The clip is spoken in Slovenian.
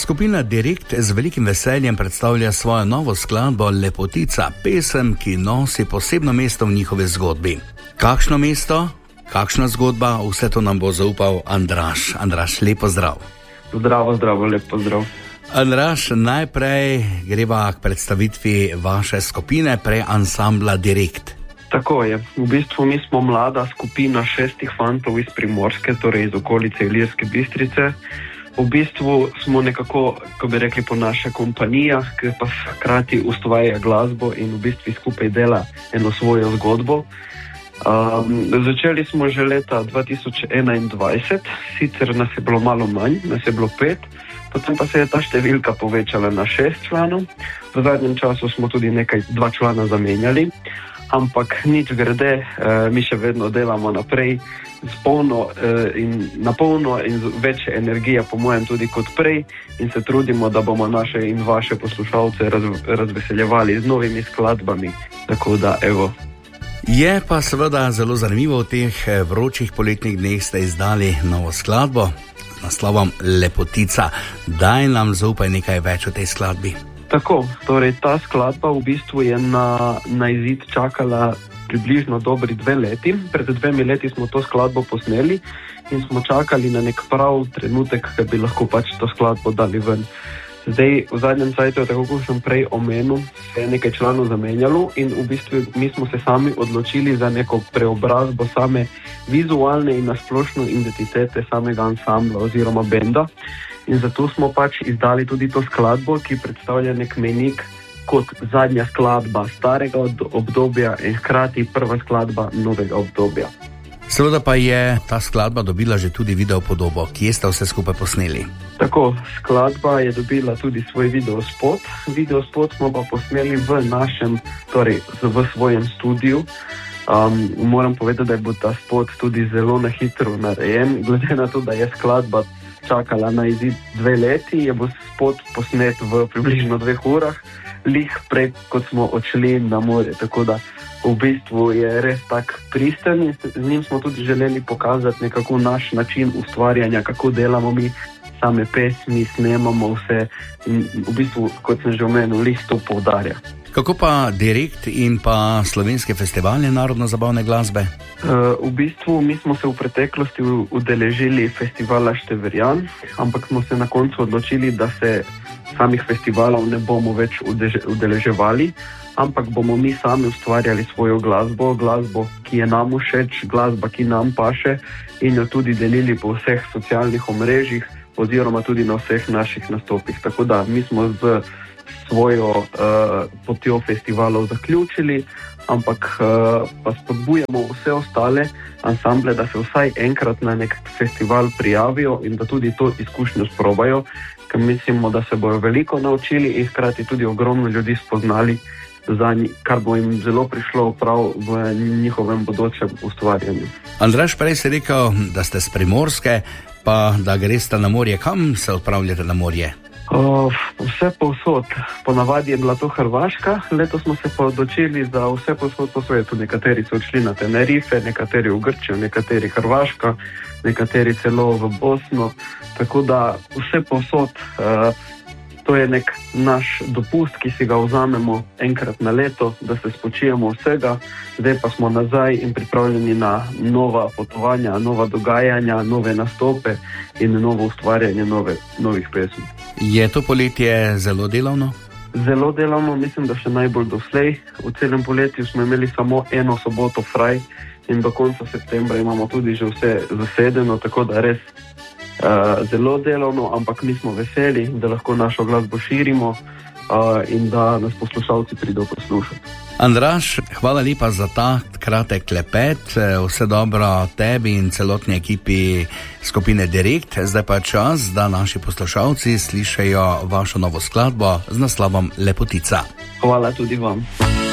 Skupina Direkt z velikim veseljem predstavlja svojo novo skladbo Lepotica, pesem, ki nosi posebno mesto v njihovi zgodbi. Kakšno mesto, kakšna zgodba, vse to nam bo zaupal Andraž. Andraž, lep pozdrav. Zdravo, lep pozdrav. Andraž, najprej greva k predstavitvi vaše skupine prej ansambla Direkt. Tako je. V bistvu mi smo mlada skupina 6 fantov iz Primorske, torej iz okolice Ilirske Bistrice. V bistvu smo nekako, ko bi rekli, po naše kompanija, ki pa hkrati ustvarja glasbo in v bistvu skupaj dela eno svojo zgodbo. Začeli smo že leta 2021, sicer nas je bilo malo manj, nas je bilo 5, potem pa se je ta številka povečala na 6 članov. V zadnjem času smo tudi 2 člana zamenjali, ampak nič grede, mi še vedno delamo naprej na polno in z več energije, po mojem, tudi kot prej, in se trudimo, da bomo naše in vaše poslušalce razveseljevali z novimi skladbami. Tako da, evo. Je pa seveda zelo zanimivo, v teh vročih poletnih dneh ste izdali novo skladbo z naslovom Lepotica. Daj nam zaupaj nekaj več o tej skladbi. Tako, torej ta skladba v bistvu je na izid čakala približno dobri 2 leti. Pred 2 leti smo to skladbo posneli in smo čakali na nek prav trenutek, ki bi lahko pač to skladbo dali ven. Zdaj, v zadnjem cajtu, tako kot sem prej omenil, se je nekaj članov zamenjalo in v bistvu mi smo se sami odločili za neko preobrazbo same vizualne in nasplošno identitete samega ansambla oziroma benda. In zato smo pač izdali tudi to skladbo, ki predstavlja nek mejnik kot zadnja skladba starega obdobja in hkrati prva skladba novega obdobja. Seveda pa je ta skladba dobila že tudi video podobo. Kje ste vse skupaj posneli? Tako, skladba je dobila tudi svoj videospot. Videospot smo pa posneli v našem, torej v svojem studiu. Moram povedati, da je bil ta spot tudi zelo na hitro narejen. Glede na to, da je skladba čakala na izid 2 leti, je bil spot posnet v približno 2 urah, lih prej, kot smo odšli na morje. Tako da v bistvu je res tak pristen in z njim smo tudi želeli pokazati nekako naš način ustvarjanja, kako delamo mi same pesmi, snemamo vse in v bistvu, kot sem že omenil, lih to poudarja. Kako pa Direkt in pa slovenske festivale narodno-zabavne glasbe? V bistvu mi smo se v preteklosti udeležili festivala Števerjan, ampak smo se na koncu odločili, da se samih festivalov ne bomo več udeleževali, ampak bomo mi sami ustvarjali svojo glasbo, ki je nam všeč, glasba, ki nam paše, in jo tudi delili po vseh socialnih omrežjih oziroma tudi na vseh naših nastopih. Tako da mi smo z svojo potjo festivalov zaključili, ampak pa spodbujamo vse ostale ansamble, da se vsaj enkrat na nek festival prijavijo in da tudi to izkušnjo sprobajo, ker mislimo, da se bojo veliko naučili in hkrati tudi ogromno ljudi spoznali, kar bo jim zelo prišlo prav v njihovem bodočem ustvarjanju. Andraž, prej si rekel, da ste s Primorske, pa da greste na morje. Kam se odpravljate na morje? Vse povsod. Ponavadi je bila to Hrvaška, letos smo se pa odločili za vse povsod po svetu. Nekateri so odšli na Tenerife, nekateri v Grčijo, nekateri Hrvaška, nekateri celo v Bosno. Tako da vse povsod. To je nek naš dopust, ki si ga vzamemo enkrat na leto, da se spočijemo vsega. Zdaj pa smo nazaj in pripravljeni na nova potovanja, nova dogajanja, nove nastope in novo ustvarjanje novih pesmi. Je to poletje zelo delavno? Zelo delavno, mislim, da še najbolj doslej. V celem poletju smo imeli samo eno soboto fraj in do konca septembra imamo tudi že vse zasedeno, tako da res zelo delovno, ampak mi smo veseli, da lahko našo glasbo širimo in da nas poslušalci pridejo poslušati. Andraž, hvala lepa za ta kratek klepet, vse dobro tebi in celotni ekipi skupine Direkt. Zdaj pa čas, da naši poslušalci slišajo vašo novo skladbo z naslovom Lepotica. Hvala tudi vam.